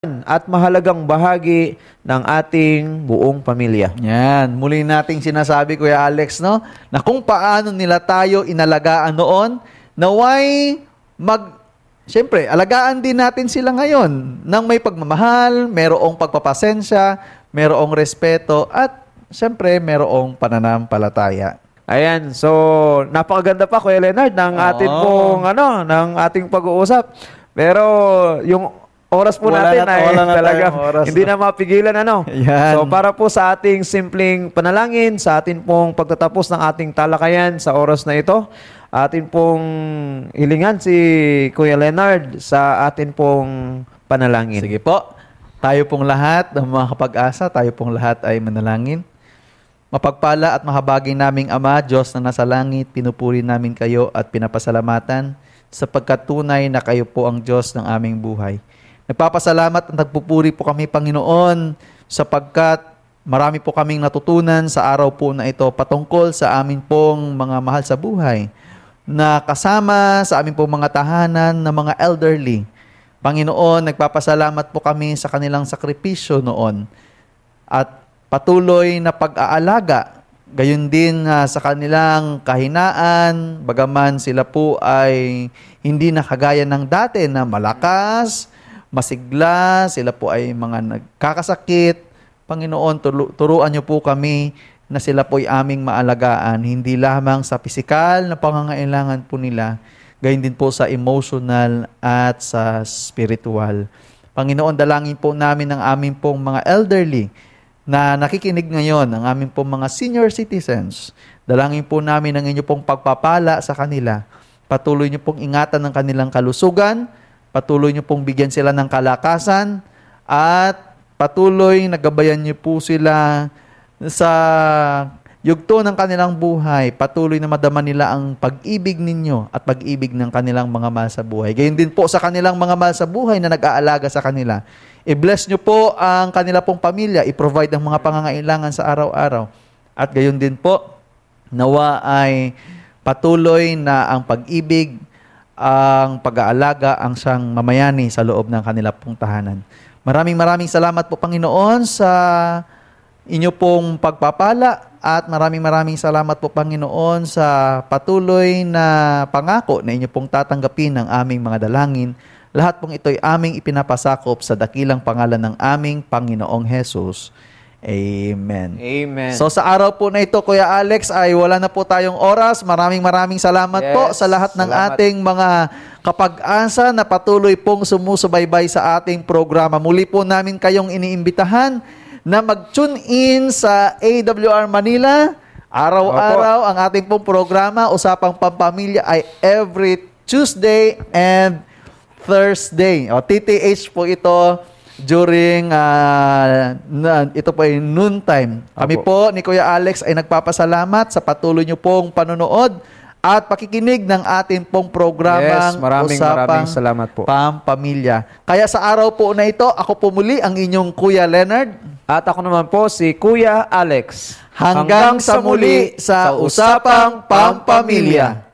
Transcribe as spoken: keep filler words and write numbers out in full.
at mahalagang bahagi ng ating buong pamilya. Yan, muli nating sinasabi, Kuya Alex, no, na kung paano nila tayo inalagaan noon, naway mag, siyempre, alagaan din natin sila ngayon nang may pagmamahal, merong pagpapasensya, merong respeto, at siyempre, merong pananampalataya. Ayan, so napakaganda pa, Kuya Leonard, ng ating Oo. pong ano, ng ating pag-uusap. Pero yung oras po Wala natin na- ay wala na talaga tayong oras, hindi no? na mapigilan ano. Yan. So para po sa ating simpleng panalangin, sa ating pong pagtatapos ng ating talakayan sa oras na ito, atin pong hilingan si Kuya Leonard sa atin pong panalangin. Sige po, tayo pong lahat ng mga kapag-asa, tayo pong lahat ay manalangin. Mapagpala at mahabagin naming Ama, Diyos na nasa langit, pinupuri namin kayo at pinapasalamatan sapagkat tunay na kayo po ang Diyos ng aming buhay. Nagpapasalamat at nagpupuri po kami, Panginoon, sapagkat marami po kaming natutunan sa araw po na ito patungkol sa amin pong mga mahal sa buhay na kasama sa amin pong mga tahanan na mga elderly. Panginoon, nagpapasalamat po kami sa kanilang sakripisyo noon at patuloy na pag-aalaga, gayon din uh, sa kanilang kahinaan, bagaman sila po ay hindi na kagaya ng dati na malakas, masigla, sila po ay mga nagkakasakit. Panginoon, tulu- turuan niyo po kami na sila po ay aming maalagaan, hindi lamang sa pisikal na pangangailangan po nila, gayon din po sa emotional at sa spiritual. Panginoon, dalangin po namin ang aming pong mga elderly na nakikinig ngayon, ang aming pong mga senior citizens. Dalangin po namin ang inyo pong pagpapala sa kanila. Patuloy niyo pong ingatan ng kanilang kalusugan, patuloy niyo pong bigyan sila ng kalakasan, at patuloy na gabayan niyo po sila sa yugto ng kanilang buhay. Patuloy na madama nila ang pag-ibig ninyo at pag-ibig ng kanilang mga mahal sa buhay. Gayon din po sa kanilang mga mahal sa buhay na nag-aalaga sa kanila. I-bless niyo po ang kanila pong pamilya, i-provide ang mga pangangailangan sa araw-araw. At gayon din po, nawa ay patuloy na ang pag-ibig, ang pag-aalaga, ang siyang mamayani sa loob ng kanila pong tahanan. Maraming maraming salamat po, Panginoon, sa inyo pong pagpapala at maraming maraming salamat po, Panginoon, sa patuloy na pangako na inyo pong tatanggapin ng aming mga dalangin. Lahat pong ito'y aming ipinapasakop sa dakilang pangalan ng aming Panginoong Hesus. Amen. Amen. So sa araw po na ito, Kuya Alex, ay wala na po tayong oras. Maraming maraming salamat Yes, po sa lahat ng salamat. ating mga kapag-asa na patuloy pong sumusubaybay sa ating programa. Muli po namin kayong iniimbitahan na mag-tune in sa A W R Manila. Araw-araw ang ating pong programa, Usapang Pampamilya, ay every Tuesday and Thursday. O, T T H po ito during, uh, na, ito po ay noontime. Kami Opo. po ni Kuya Alex ay nagpapasalamat sa patuloy niyo pong panonood at pakikinig ng ating pong programang Yes, maraming Usapang maraming salamat po. Pampamilya. Kaya sa araw po na ito, ako po muli ang inyong Kuya Leonard. At ako naman po si Kuya Alex. Hanggang sa muli sa Usapang Pampamilya.